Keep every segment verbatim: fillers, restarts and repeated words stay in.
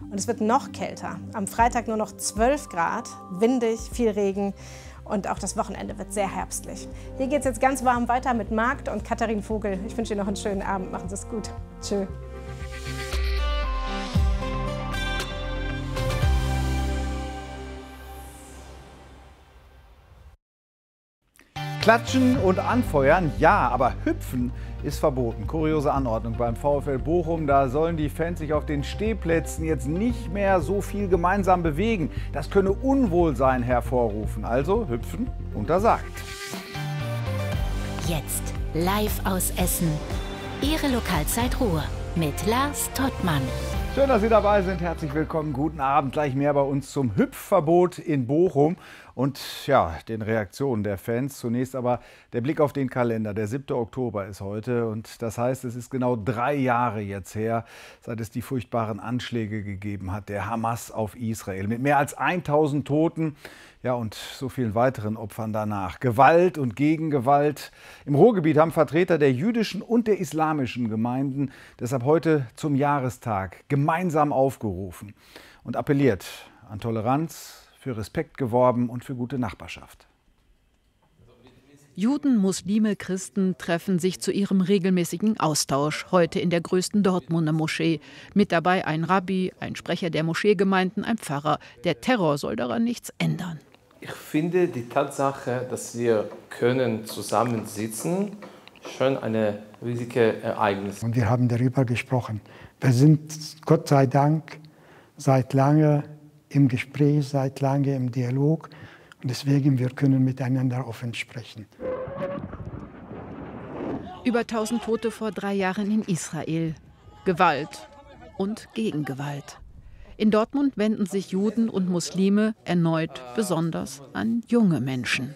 Und es wird noch kälter. Am Freitag nur noch zwölf Grad, windig, viel Regen. Und auch das Wochenende wird sehr herbstlich. Hier geht es jetzt ganz warm weiter mit Markt und Katharin Vogel. Ich wünsche Ihnen noch einen schönen Abend. Machen Sie es gut. Tschö. Klatschen und anfeuern, ja, aber hüpfen ist verboten. Kuriose Anordnung beim VfL Bochum. Da sollen die Fans sich auf den Stehplätzen jetzt nicht mehr so viel gemeinsam bewegen. Das könne Unwohlsein hervorrufen. Also hüpfen untersagt. Jetzt live aus Essen. Ihre Lokalzeit Ruhr mit Lars Tottmann. Schön, dass Sie dabei sind. Herzlich willkommen. Guten Abend. Gleich mehr bei uns zum Hüpfverbot in Bochum und ja, den Reaktionen der Fans. Zunächst aber der Blick auf den Kalender. Der siebte Oktober ist heute und das heißt, es ist genau drei Jahre jetzt her, seit es die furchtbaren Anschläge gegeben hat, der Hamas auf Israel. Mit mehr als tausend Toten, ja, und so vielen weiteren Opfern danach. Gewalt und Gegengewalt. Im Ruhrgebiet haben Vertreter der jüdischen und der islamischen Gemeinden deshalb heute zum Jahrestag gemeinsam aufgerufen und appelliert an Toleranz, für Respekt geworben und für gute Nachbarschaft. Juden, Muslime, Christen treffen sich zu ihrem regelmäßigen Austausch heute in der größten Dortmunder Moschee. Mit dabei ein Rabbi, ein Sprecher der Moscheegemeinden, ein Pfarrer. Der Terror soll daran nichts ändern. Ich finde die Tatsache, dass wir können zusammensitzen, schon ein riesiges Ereignis. Und wir haben darüber gesprochen. Wir sind Gott sei Dank seit langem im Gespräch, seit langem im Dialog. Und deswegen wir können miteinander offen sprechen. Über tausend Tote vor drei Jahren in Israel. Gewalt und Gegengewalt. In Dortmund wenden sich Juden und Muslime erneut besonders an junge Menschen.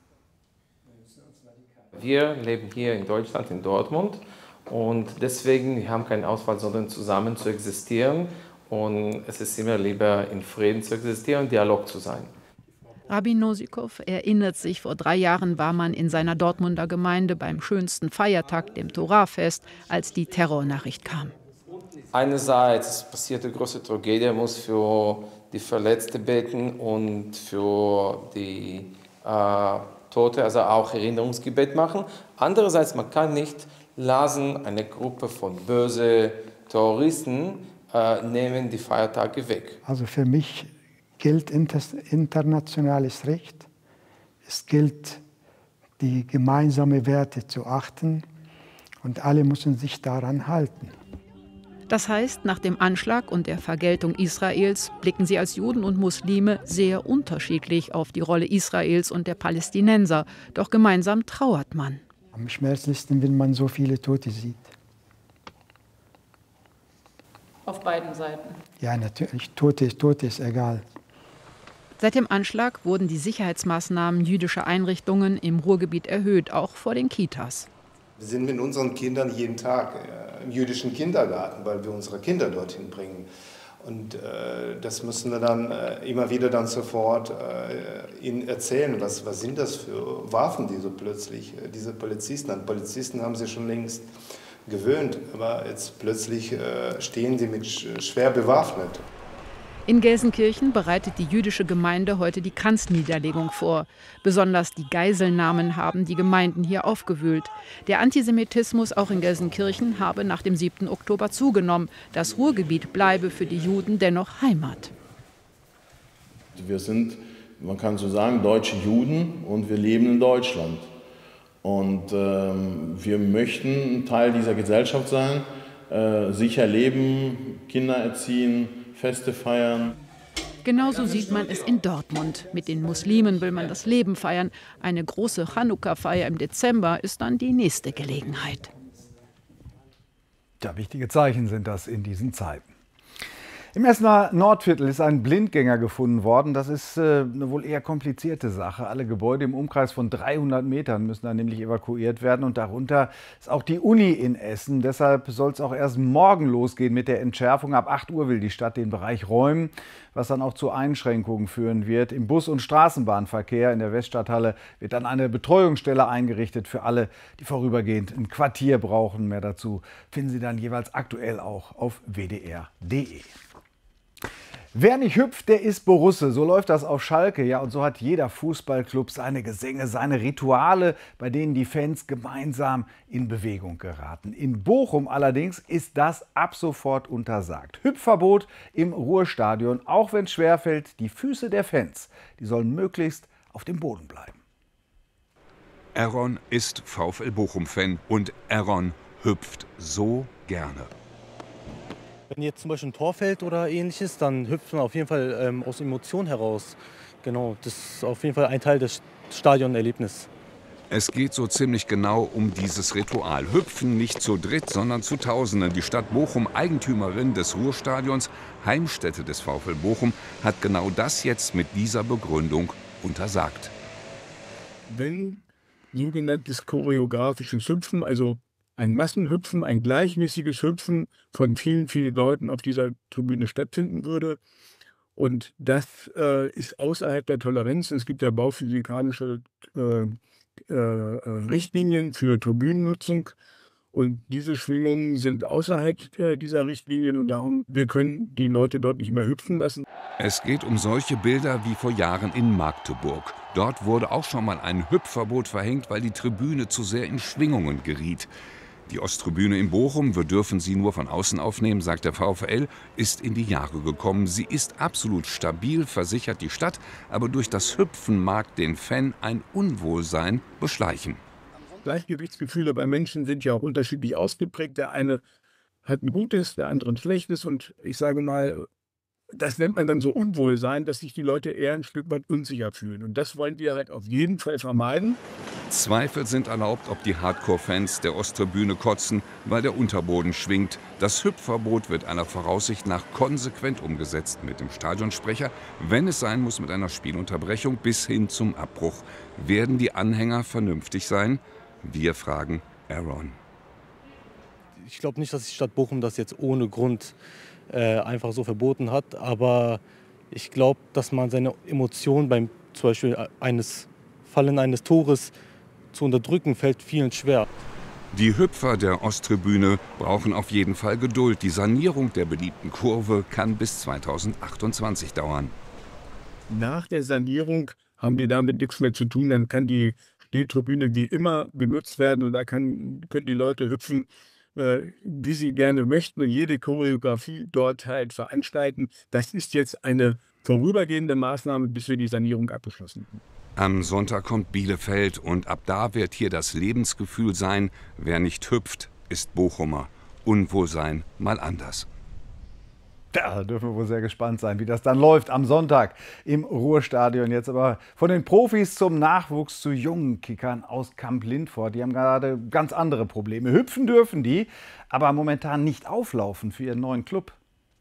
Wir leben hier in Deutschland, in Dortmund. Und deswegen wir haben keinen Ausfall, sondern zusammen zu existieren. Und es ist immer lieber in Frieden zu existieren und Dialog zu sein. Rabbi Nosikow erinnert sich, vor drei Jahren war man in seiner Dortmunder Gemeinde beim schönsten Feiertag, dem Torahfest, als die Terrornachricht kam. Einerseits passiert eine große Tragödie, muss für die Verletzten beten und für die äh, Tote, also auch Erinnerungsgebet machen. Andererseits, man kann nicht lassen, eine Gruppe von bösen Terroristen äh, nehmen die Feiertage weg. Also für mich gilt internationales Recht. Es gilt, die gemeinsamen Werte zu achten und alle müssen sich daran halten. Das heißt, nach dem Anschlag und der Vergeltung Israels blicken sie als Juden und Muslime sehr unterschiedlich auf die Rolle Israels und der Palästinenser. Doch gemeinsam trauert man. Am schmerzlichsten, wenn man so viele Tote sieht. Auf beiden Seiten? Ja, natürlich. Tote, Tote ist egal. Seit dem Anschlag wurden die Sicherheitsmaßnahmen jüdischer Einrichtungen im Ruhrgebiet erhöht, auch vor den Kitas. Wir sind mit unseren Kindern jeden Tag äh, im jüdischen Kindergarten, weil wir unsere Kinder dorthin bringen. Und äh, das müssen wir dann äh, immer wieder dann sofort äh, ihnen erzählen, was, was sind das für Waffen, die so plötzlich äh, diese Polizisten, an Polizisten haben sie schon längst gewöhnt, aber jetzt plötzlich äh, stehen sie mit sch schwer bewaffnet. In Gelsenkirchen bereitet die jüdische Gemeinde heute die Kranzniederlegung vor. Besonders die Geiselnahmen haben die Gemeinden hier aufgewühlt. Der Antisemitismus auch in Gelsenkirchen habe nach dem siebten Oktober zugenommen. Das Ruhrgebiet bleibe für die Juden dennoch Heimat. Wir sind, man kann so sagen, deutsche Juden und wir leben in Deutschland. Und ähm, wir möchten ein Teil dieser Gesellschaft sein, äh, sicher leben, Kinder erziehen, Feste feiern. Genauso sieht man es in Dortmund. Mit den Muslimen will man das Leben feiern. Eine große Chanukka-Feier im Dezember ist dann die nächste Gelegenheit. Ja, wichtige Zeichen sind das in diesen Zeiten. Im Essener Nordviertel ist ein Blindgänger gefunden worden. Das ist äh, eine wohl eher komplizierte Sache. Alle Gebäude im Umkreis von dreihundert Metern müssen dann nämlich evakuiert werden. Und darunter ist auch die Uni in Essen. Deshalb soll es auch erst morgen losgehen mit der Entschärfung. Ab acht Uhr will die Stadt den Bereich räumen, was dann auch zu Einschränkungen führen wird. Im Bus- und Straßenbahnverkehr in der Weststadthalle wird dann eine Betreuungsstelle eingerichtet für alle, die vorübergehend ein Quartier brauchen. Mehr dazu finden Sie dann jeweils aktuell auch auf w d r punkt d e. Wer nicht hüpft, der ist Borusse. So läuft das auf Schalke. Ja, und so hat jeder Fußballclub seine Gesänge, seine Rituale, bei denen die Fans gemeinsam in Bewegung geraten. In Bochum allerdings ist das ab sofort untersagt. Hüpfverbot im Ruhrstadion, auch wenn es schwerfällt. Die Füße der Fans, die sollen möglichst auf dem Boden bleiben. Aaron ist VfL Bochum-Fan und Aaron hüpft so gerne. Wenn jetzt zum Beispiel ein Tor fällt oder ähnliches, dann hüpft man auf jeden Fall ähm, aus Emotionen heraus. Genau, das ist auf jeden Fall ein Teil des Stadionerlebnisses. Es geht so ziemlich genau um dieses Ritual. Hüpfen nicht zu dritt, sondern zu Tausenden. Die Stadt Bochum, Eigentümerin des Ruhrstadions, Heimstätte des VfL Bochum, hat genau das jetzt mit dieser Begründung untersagt. Wenn sogenanntes choreografisches Hüpfen, also ein Massenhüpfen, ein gleichmäßiges Hüpfen von vielen, vielen Leuten auf dieser Tribüne stattfinden würde. Und das äh, ist außerhalb der Toleranz. Es gibt ja bauphysikalische äh, äh, Richtlinien für Tribünennutzung. Und diese Schwingungen sind außerhalb äh, dieser Richtlinien. Und darum, wir können die Leute dort nicht mehr hüpfen lassen. Es geht um solche Bilder wie vor Jahren in Magdeburg. Dort wurde auch schon mal ein Hüpfverbot verhängt, weil die Tribüne zu sehr in Schwingungen geriet. Die Osttribüne in Bochum, wir dürfen sie nur von außen aufnehmen, sagt der VfL, ist in die Jahre gekommen. Sie ist absolut stabil, versichert die Stadt, aber durch das Hüpfen mag den Fan ein Unwohlsein beschleichen. Gleichgewichtsgefühle bei Menschen sind ja auch unterschiedlich ausgeprägt. Der eine hat ein gutes, der andere ein schlechtes. Und ich sage mal, das nennt man dann so Unwohlsein, dass sich die Leute eher ein Stück weit unsicher fühlen. Und das wollen wir halt auf jeden Fall vermeiden. Zweifel sind erlaubt, ob die Hardcore-Fans der Osttribüne kotzen, weil der Unterboden schwingt. Das Hüpfverbot wird aller Voraussicht nach konsequent umgesetzt mit dem Stadionsprecher, wenn es sein muss mit einer Spielunterbrechung bis hin zum Abbruch. Werden die Anhänger vernünftig sein? Wir fragen Aaron. Ich glaube nicht, dass die Stadt Bochum das jetzt ohne Grund äh, einfach so verboten hat. Aber ich glaube, dass man seine Emotionen beim zum Beispiel eines Fallen eines Tores zu unterdrücken, fällt vielen schwer. Die Hüpfer der Osttribüne brauchen auf jeden Fall Geduld. Die Sanierung der beliebten Kurve kann bis zweitausendachtundzwanzig dauern. Nach der Sanierung haben wir damit nichts mehr zu tun. Dann kann die Stehtribüne wie immer genutzt werden und da kann, können die Leute hüpfen, äh, wie sie gerne möchten und jede Choreografie dort halt veranstalten. Das ist jetzt eine vorübergehende Maßnahme, bis wir die Sanierung abgeschlossen haben. Am Sonntag kommt Bielefeld und ab da wird hier das Lebensgefühl sein, wer nicht hüpft, ist Bochumer. Unwohlsein mal anders. Ja, da dürfen wir wohl sehr gespannt sein, wie das dann läuft am Sonntag im Ruhrstadion. Jetzt aber von den Profis zum Nachwuchs zu jungen Kickern aus Kamp-Lindfort. Die haben gerade ganz andere Probleme. Hüpfen dürfen die, aber momentan nicht auflaufen für ihren neuen Club.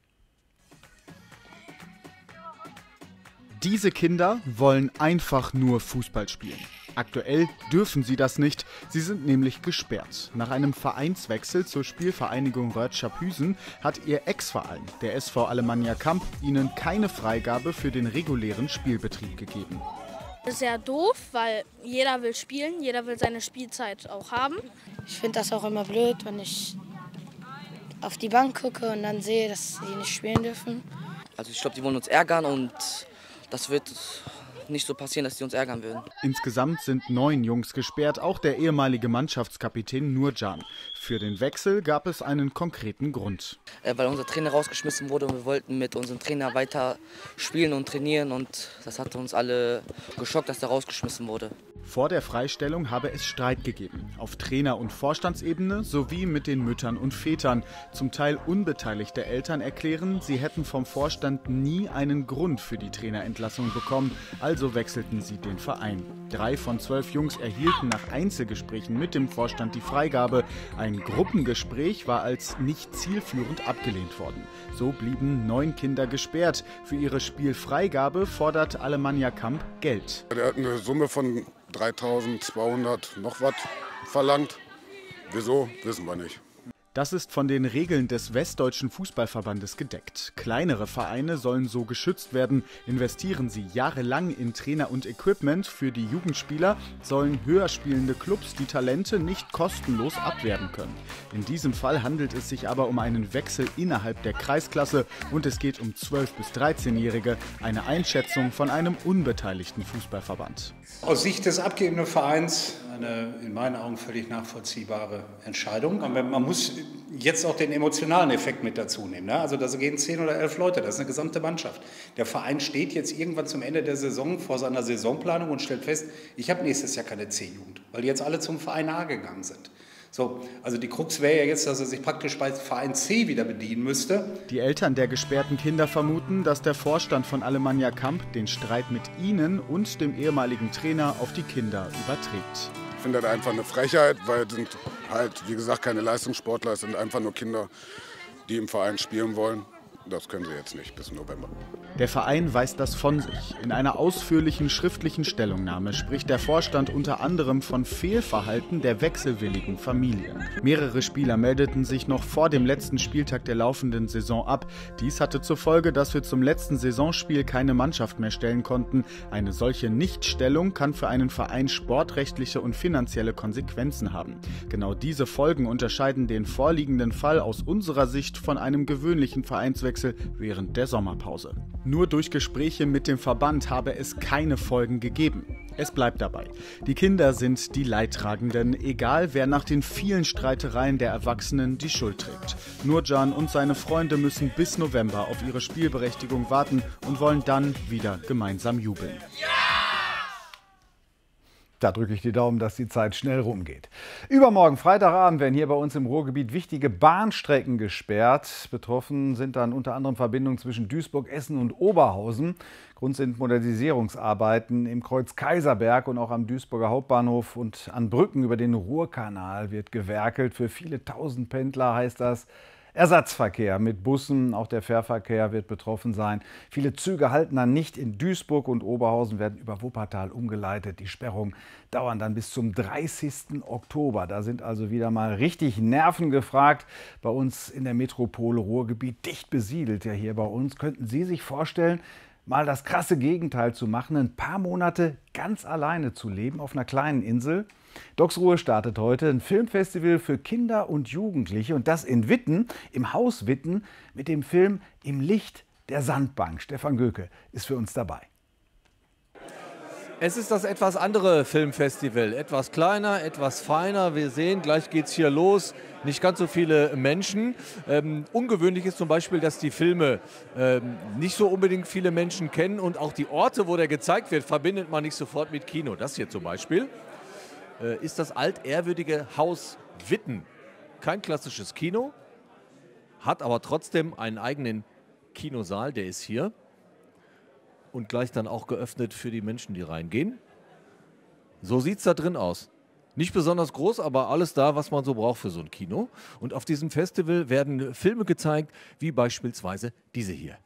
Diese Kinder wollen einfach nur Fußball spielen. Aktuell dürfen sie das nicht, sie sind nämlich gesperrt. Nach einem Vereinswechsel zur Spielvereinigung Rötschap-Hüsen hat ihr Ex-Verein, der S V Alemannia Kamp, ihnen keine Freigabe für den regulären Spielbetrieb gegeben. Das ist sehr doof, weil jeder will spielen, jeder will seine Spielzeit auch haben. Ich finde das auch immer blöd, wenn ich auf die Bank gucke und dann sehe, dass sie nicht spielen dürfen. Also ich glaube, die wollen uns ärgern und das wird nicht so passieren, dass die uns ärgern würden. Insgesamt sind neun Jungs gesperrt, auch der ehemalige Mannschaftskapitän Nurcan. Für den Wechsel gab es einen konkreten Grund. Äh, weil unser Trainer rausgeschmissen wurde und wir wollten mit unserem Trainer weiter spielen und trainieren und das hat uns alle geschockt, dass der rausgeschmissen wurde. Vor der Freistellung habe es Streit gegeben, auf Trainer- und Vorstandsebene sowie mit den Müttern und Vätern. Zum Teil unbeteiligte Eltern erklären, sie hätten vom Vorstand nie einen Grund für die Trainerentlassung bekommen, also wechselten sie den Verein. Drei von zwölf Jungs erhielten nach Einzelgesprächen mit dem Vorstand die Freigabe. Ein Gruppengespräch war als nicht zielführend abgelehnt worden. So blieben neun Kinder gesperrt. Für ihre Spielfreigabe fordert Alemannia Kamp Geld. Er hat eine Summe von dreitausendzweihundert noch was verlangt. Wieso, wissen wir nicht. Das ist von den Regeln des Westdeutschen Fußballverbandes gedeckt. Kleinere Vereine sollen so geschützt werden. Investieren sie jahrelang in Trainer und Equipment für die Jugendspieler, sollen höher spielende Clubs die Talente nicht kostenlos abwerben können. In diesem Fall handelt es sich aber um einen Wechsel innerhalb der Kreisklasse und es geht um zwölf- bis dreizehnjährige, eine Einschätzung von einem unbeteiligten Fußballverband. Aus Sicht des abgebenden Vereins eine in meinen Augen völlig nachvollziehbare Entscheidung. Aber man muss jetzt auch den emotionalen Effekt mit dazu nehmen. Ne? Also da gehen zehn oder elf Leute, das ist eine gesamte Mannschaft. Der Verein steht jetzt irgendwann zum Ende der Saison vor seiner Saisonplanung und stellt fest, ich habe nächstes Jahr keine C-Jugend, weil die jetzt alle zum Verein A gegangen sind. So, also die Krux wäre ja jetzt, dass er sich praktisch bei Verein C wieder bedienen müsste. Die Eltern der gesperrten Kinder vermuten, dass der Vorstand von Alemannia Kamp den Streit mit ihnen und dem ehemaligen Trainer auf die Kinder überträgt. Ich finde das einfach eine Frechheit, weil es sind halt, wie gesagt, keine Leistungssportler, es sind einfach nur Kinder, die im Verein spielen wollen. Das können sie jetzt nicht bis November. Der Verein weist das von sich. In einer ausführlichen schriftlichen Stellungnahme spricht der Vorstand unter anderem von Fehlverhalten der wechselwilligen Familie. Mehrere Spieler meldeten sich noch vor dem letzten Spieltag der laufenden Saison ab. Dies hatte zur Folge, dass wir zum letzten Saisonspiel keine Mannschaft mehr stellen konnten. Eine solche Nichtstellung kann für einen Verein sportrechtliche und finanzielle Konsequenzen haben. Genau diese Folgen unterscheiden den vorliegenden Fall aus unserer Sicht von einem gewöhnlichen Vereinswechsel während der Sommerpause. Nur durch Gespräche mit dem Verband habe es keine Folgen gegeben. Es bleibt dabei. Die Kinder sind die Leidtragenden, egal wer nach den vielen Streitereien der Erwachsenen die Schuld trägt. Nurcan und seine Freunde müssen bis November auf ihre Spielberechtigung warten und wollen dann wieder gemeinsam jubeln. Da drücke ich die Daumen, dass die Zeit schnell rumgeht. Übermorgen, Freitagabend, werden hier bei uns im Ruhrgebiet wichtige Bahnstrecken gesperrt. Betroffen sind dann unter anderem Verbindungen zwischen Duisburg, Essen und Oberhausen. Grund sind Modernisierungsarbeiten im Kreuz Kaiserberg und auch am Duisburger Hauptbahnhof und an Brücken über den Ruhrkanal wird gewerkelt. Für viele tausend Pendler heißt das Ersatzverkehr mit Bussen, auch der Fährverkehr wird betroffen sein. Viele Züge halten dann nicht in Duisburg und Oberhausen, werden über Wuppertal umgeleitet. Die Sperrungen dauern dann bis zum dreißigsten Oktober. Da sind also wieder mal richtig Nerven gefragt. Bei uns in der Metropole Ruhrgebiet dicht besiedelt, ja hier bei uns. Könnten Sie sich vorstellen, mal das krasse Gegenteil zu machen, ein paar Monate ganz alleine zu leben auf einer kleinen Insel? Docs Ruhe startet heute ein Filmfestival für Kinder und Jugendliche und das in Witten, im Haus Witten, mit dem Film Im Licht der Sandbank. Stefan Göke ist für uns dabei. Es ist das etwas andere Filmfestival, etwas kleiner, etwas feiner. Wir sehen, gleich geht's hier los. Nicht ganz so viele Menschen. Ähm, ungewöhnlich ist zum Beispiel, dass die Filme ähm, nicht so unbedingt viele Menschen kennen und auch die Orte, wo der gezeigt wird, verbindet man nicht sofort mit Kino. Das hier zum Beispiel äh, ist das altehrwürdige Haus Witten. Kein klassisches Kino, hat aber trotzdem einen eigenen Kinosaal, der ist hier. Und gleich dann auch geöffnet für die Menschen, die reingehen. So sieht es da drin aus. Nicht besonders groß, aber alles da, was man so braucht für so ein Kino. Und auf diesem Festival werden Filme gezeigt, wie beispielsweise diese hier.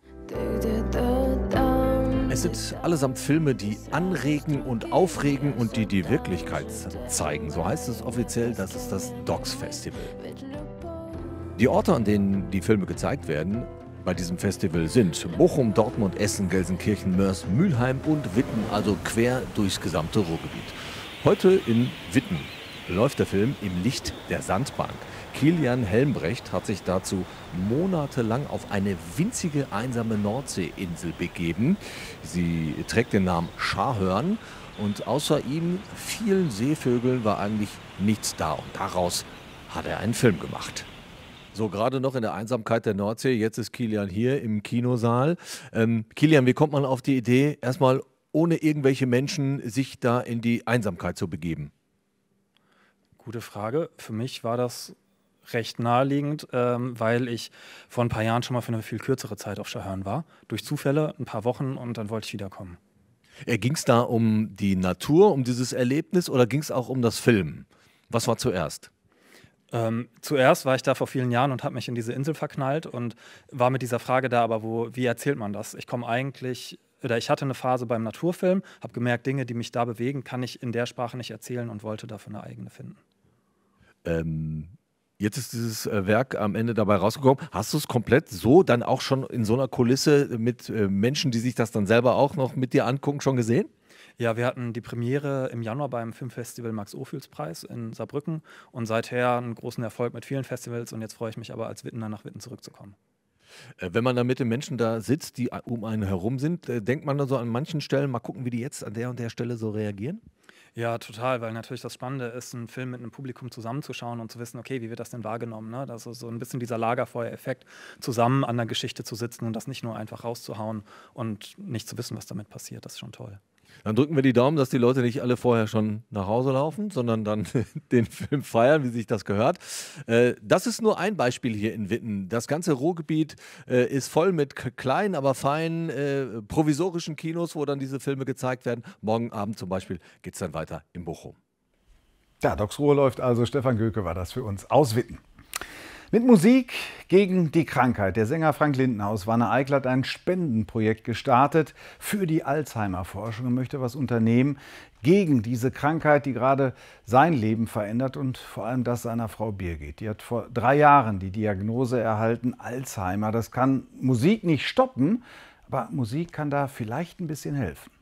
Es sind allesamt Filme, die anregen und aufregen und die die Wirklichkeit zeigen. So heißt es offiziell, das ist das Docs Festival. Die Orte, an denen die Filme gezeigt werden, bei diesem Festival sind Bochum, Dortmund, Essen, Gelsenkirchen, Mörs, Mülheim und Witten, also quer durchs gesamte Ruhrgebiet. Heute in Witten läuft der Film Im Licht der Sandbank. Kilian Helmbrecht hat sich dazu monatelang auf eine winzige, einsame Nordseeinsel begeben. Sie trägt den Namen Scharhörn und außer ihm, vielen Seevögeln, war eigentlich nichts da. Und daraus hat er einen Film gemacht. So, gerade noch in der Einsamkeit der Nordsee. Jetzt ist Kilian hier im Kinosaal. Ähm, Kilian, wie kommt man auf die Idee, erstmal ohne irgendwelche Menschen sich da in die Einsamkeit zu begeben? Gute Frage. Für mich war das recht naheliegend, ähm, weil ich vor ein paar Jahren schon mal für eine viel kürzere Zeit auf Scharhörn war. Durch Zufälle, ein paar Wochen und dann wollte ich wiederkommen. Äh, ging es da um die Natur, um dieses Erlebnis oder ging es auch um das Filmen? Was war zuerst? Ähm, zuerst war ich da vor vielen Jahren und habe mich in diese Insel verknallt und war mit dieser Frage da, aber wo, wie erzählt man das? Ich komme eigentlich, oder ich hatte eine Phase beim Naturfilm, habe gemerkt, Dinge, die mich da bewegen, kann ich in der Sprache nicht erzählen und wollte dafür eine eigene finden. Ähm, Jetzt ist dieses äh, Werk am Ende dabei rausgekommen. Hast du es komplett so dann auch schon in so einer Kulisse mit äh, Menschen, die sich das dann selber auch noch mit dir angucken, schon gesehen? Ja, wir hatten die Premiere im Januar beim Filmfestival Max-Ophüls-Preis in Saarbrücken und seither einen großen Erfolg mit vielen Festivals und jetzt freue ich mich aber als Wittener nach Witten zurückzukommen. Wenn man da mit den Menschen da sitzt, die um einen herum sind, denkt man dann so an manchen Stellen, mal gucken, wie die jetzt an der und der Stelle so reagieren? Ja, total, weil natürlich das Spannende ist, einen Film mit einem Publikum zusammenzuschauen und zu wissen, okay, wie wird das denn wahrgenommen? Ne? Das ist so ein bisschen dieser Lagerfeuereffekt, zusammen an der Geschichte zu sitzen und das nicht nur einfach rauszuhauen und nicht zu wissen, was damit passiert. Das ist schon toll. Dann drücken wir die Daumen, dass die Leute nicht alle vorher schon nach Hause laufen, sondern dann den Film feiern, wie sich das gehört. Äh, das ist nur ein Beispiel hier in Witten. Das ganze Ruhrgebiet äh, ist voll mit kleinen, aber feinen, äh, provisorischen Kinos, wo dann diese Filme gezeigt werden. Morgen Abend zum Beispiel geht es dann weiter in Bochum. Ja, Docs Ruhr läuft also. Stefan Göke war das für uns aus Witten. Mit Musik gegen die Krankheit. Der Sänger Frank Lindenhaus, Wanne Eickel, hat ein Spendenprojekt gestartet für die Alzheimer-Forschung und möchte was unternehmen gegen diese Krankheit, die gerade sein Leben verändert und vor allem das seiner Frau Birgit. Die hat vor drei Jahren die Diagnose erhalten, Alzheimer. Das kann Musik nicht stoppen, aber Musik kann da vielleicht ein bisschen helfen.